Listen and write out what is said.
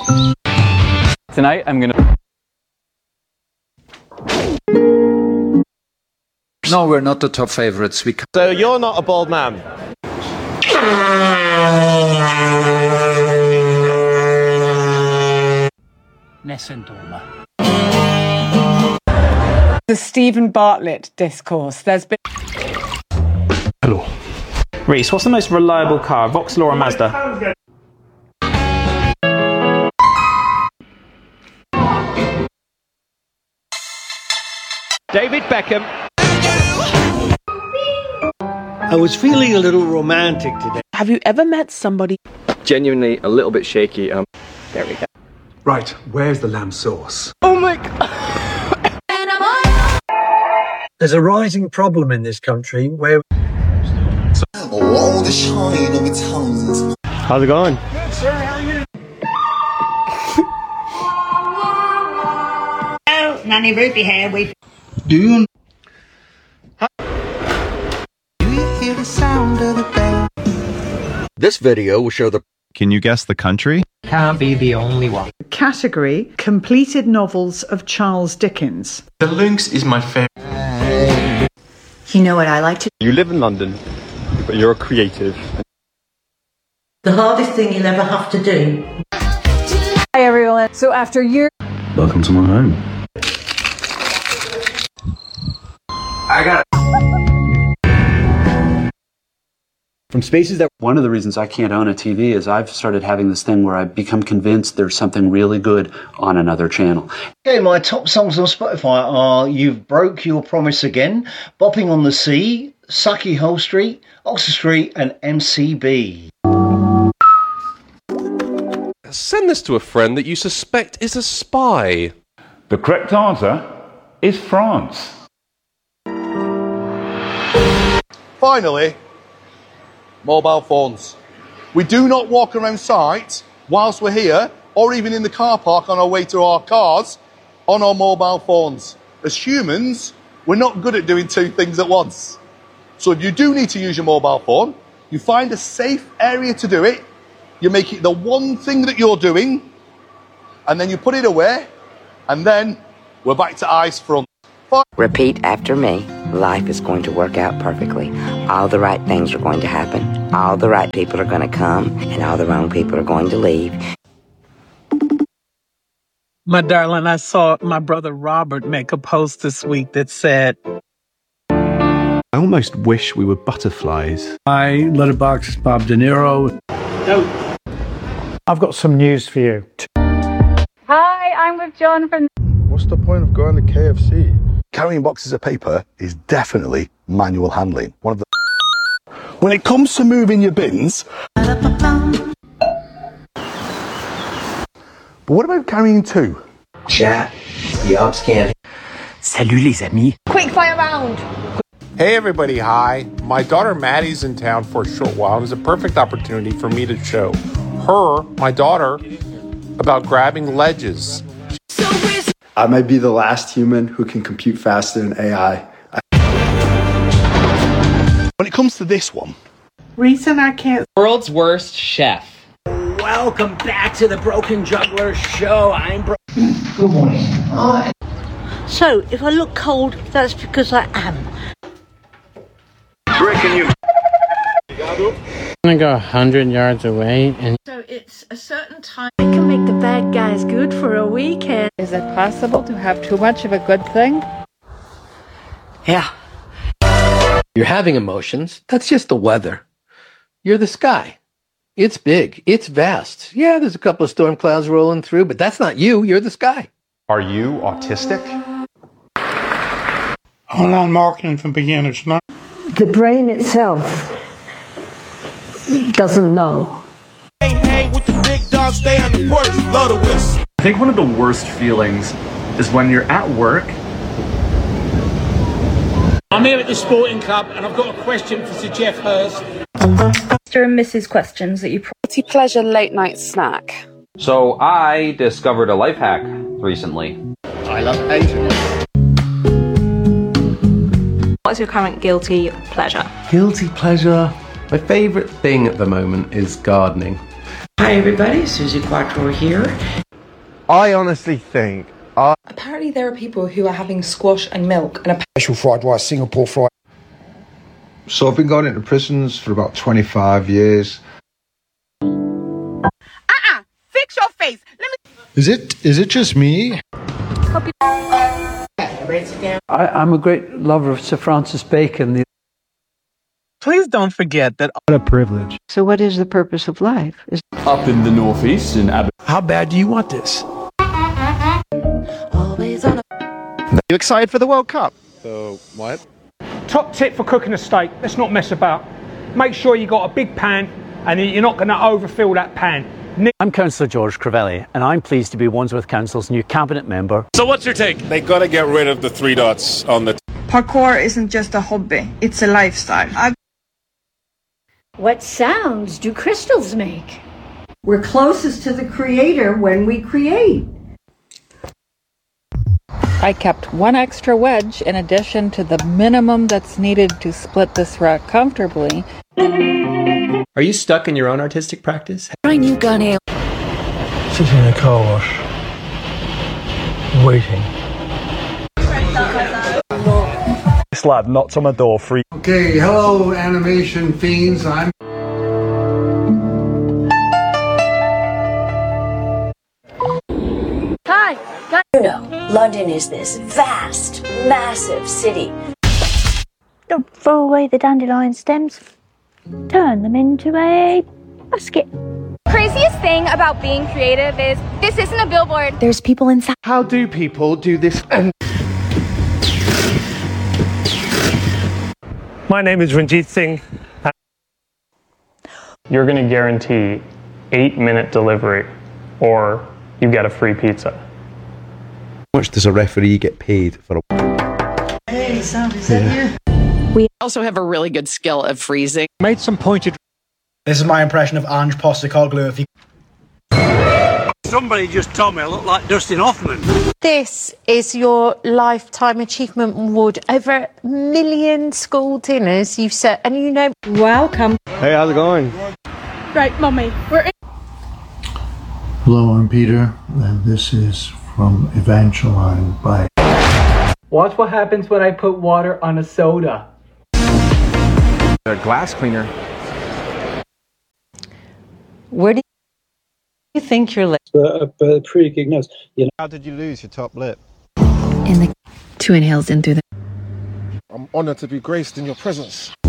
Tonight, I'm gonna... No, we're not the top favorites. So you're not a bald man? The Stephen Bartlett discourse. There's been... Hello. Reese, what's the most reliable car, Vauxhall or a Mazda? David Beckham. I was feeling a little romantic today. Have you ever met somebody... Genuinely a little bit shaky. There we go. Right, where's the lamb sauce? Oh my God. There's a rising problem in this country where... How's it going? Good, sir. How are you? Oh, Nanny Ruby here. We... Do you... hear the sound of the bell? This video will show the... Can you guess the country? Can't be the only one. Category: completed novels of Charles Dickens. The Lynx is my favorite. You know what I like to... You live in London, but you're a creative. The hardest thing you'll ever have to do. Hi everyone. So after years... Welcome to my home. I got it. From spaces that... One of the reasons I can't own a TV is I've started having this thing where I become convinced there's something really good on another channel. Okay, my top songs on Spotify are You've Broke Your Promise Again, Bopping on the Sea, Sucky Hole Street, Oxford Street, and MCB. Send this to a friend that you suspect is a spy. The correct answer is France. Finally, mobile phones. We do not walk around site whilst we're here, or even in the car park on our way to our cars, on our mobile phones. As humans, we're not good at doing two things at once. So if you do need to use your mobile phone, you find a safe area to do it, you make it the one thing that you're doing, and then you put it away, and then we're back to ice front. Repeat after me. Life is going to work out perfectly. All the right things are going to happen. All the right people are going to come, and all the wrong people are going to leave. My darling, I saw my brother Robert make a post this week that said... I almost wish we were butterflies. Hi, Letterboxd Bob De Niro. No. I've got some news for you. Hi, I'm with John from... What's the point of going to KFC? Carrying boxes of paper is definitely manual handling. One of the... When it comes to moving your bins... But what about carrying two? Chat. The ops can. Salut les amis. Quick fire round. Hey everybody, hi. My daughter Maddie's in town for a short while and it's a perfect opportunity for me to show her, my daughter, about grabbing ledges. I might be the last human who can compute faster than AI. When it comes to this one... Reason I can't... World's worst chef. Welcome back to the Broken Juggler Show. I'm Good morning. So, if I look cold, that's because I am. Breaking you. I'm gonna go 100 yards away and... So, it's a certain time... I can make the bad guys good for a weekend. Is it possible to have too much of a good thing? Yeah. You're having emotions. That's just the weather. You're the sky. It's big. It's vast. Yeah, there's a couple of storm clouds rolling through, but that's not you. You're the sky. Are you autistic? Online marketing for beginners. The brain itself doesn't know. Hey, with the big dog, stay on the porch, blow the whistle. I think one of the worst feelings is when you're at work. I'm here at the Sporting Club and I've got a question for Sir Geoff Hurst. Mr. and Mrs. questions that you... Pleasure late night snack. So I discovered a life hack recently. I love Asian. What's your current guilty pleasure? Guilty pleasure? My favourite thing at the moment is gardening. Hi everybody, Susie Quattro here. I honestly think apparently there are people who are having squash and milk and a special fried rice, Singapore fried. So I've been going into prisons for about 25 years. Fix your face. Is it just me? I'm a great lover of Sir Francis Bacon. Please don't forget that. What a privilege. So what is the purpose of life? Up in the northeast in Abbott. How bad do you want this? You excited for the World Cup? So, what? Top tip for cooking a steak, let's not mess about. Make sure you got a big pan and you're not going to overfill that pan. I'm Councillor George Crivelli, and I'm pleased to be Wandsworth Council's new cabinet member. So what's your take? They gotta get rid of the 3 dots on the... Parkour isn't just a hobby, it's a lifestyle. What sounds do crystals make? We're closest to the creator when we create. I kept one extra wedge in addition to the minimum that's needed to split this rack comfortably. Are you stuck in your own artistic practice? Try new gun ale. Sitting in a car wash. Waiting. This lad knocked on my door free. Okay, hello animation fiends, I'm... Hi! You know, London is this vast, massive city. Don't throw away the dandelion stems. Turn them into a basket. Craziest thing about being creative is this isn't a billboard. There's people inside. How do people do this? My name is Ranjit Singh. You're going to guarantee 8-minute delivery or you get a free pizza. How much does a referee get paid for a... Hey, Sam, is that you? We also have a really good skill of freezing. Made some pointed... This is my impression of Ange Postecoglou. If you... Somebody just told me I look like Dustin Hoffman. This is your Lifetime Achievement Award. Over 1 million school dinners you've set, and you know... Welcome. Hey, how's it going? Right, Mummy, we're in. Hello, I'm Peter, and this is from Evangeline by... Watch what happens when I put water on a soda. A glass cleaner. Where do you think your lip? A pretty good nose. You know. How did you lose your top lip? In the 2 inhales in through the... I'm honoured to be graced in your presence.